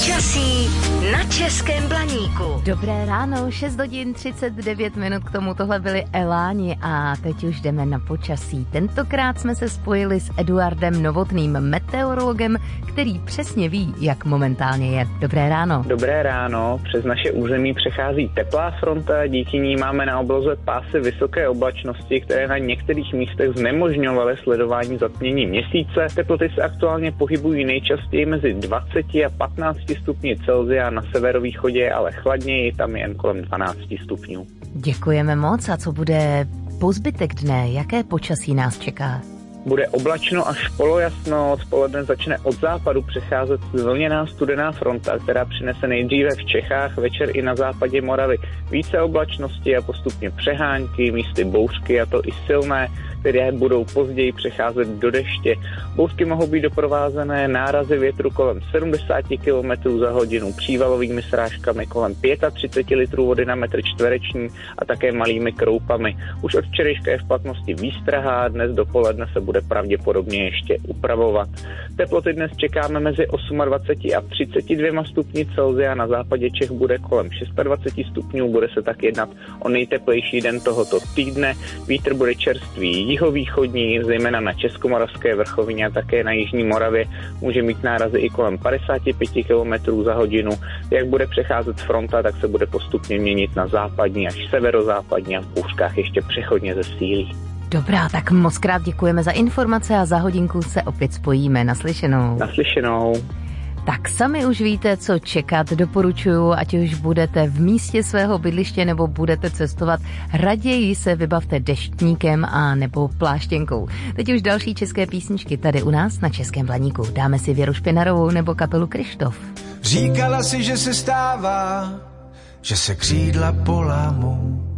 Počasí na Českém Blaníku. Dobré ráno, 6 hodin 39 minut, k tomu tohle byli Eláni a teď už jdeme na počasí. Tentokrát jsme se spojili s Eduardem Novotným, meteorologem, který přesně ví, jak momentálně je. Dobré ráno. Dobré ráno, přes naše území přechází teplá fronta, díky ní máme na obloze pásy vysoké oblačnosti, které na některých místech znemožňovaly sledování zatmění měsíce. Teploty se aktuálně pohybují nejčastěji mezi 20 a 15 stupni Celsia, na severovýchodě ale chladněji, tam jen kolem 12 stupňů. Děkujeme moc. A co bude po zbytek dne? Jaké počasí nás čeká? Bude oblačno až polojasno, odpoledne začne od západu přecházet zvlněná studená fronta, která přinese nejdříve v Čechách, večer i na západě Moravy více oblačnosti a postupně přehánky, místy bouřky, a to i silné, které budou později přecházet do deště. Bouřky mohou být doprovázené nárazy větru kolem 70 km za hodinu, přívalovými srážkami kolem 35 litrů vody na metr čtvereční a také malými kroupami. Už od včerejška je v platnosti výstraha, dnes dopoledne se bude pravděpodobně ještě upravovat. Teploty dnes čekáme mezi 28 a 32 stupni Celsia, na západě Čech bude kolem 26 stupňů, bude se tak jednat o nejteplejší den tohoto týdne. Vítr bude čerstvý jihovýchodní, zejména na Českomoravské vrchovině a také na jižní Moravě může mít nárazy i kolem 55 km za hodinu. Jak bude přecházet fronta, tak se bude postupně měnit na západní až severozápadní a v bouřkách ještě přechodně zesílí. Dobrá, tak moc krát děkujeme za informace a za hodinku se opět spojíme. Naslyšenou. Naslyšenou. Tak sami už víte, co čekat. Doporučuju, ať už budete v místě svého bydliště nebo budete cestovat, raději se vybavte deštníkem a nebo pláštěnkou. Teď už další české písničky tady u nás na Českém Blaníku. Dáme si Věru Špinarovou nebo kapelu Kryštof. Říkala si, že se stává, že se křídla polámou,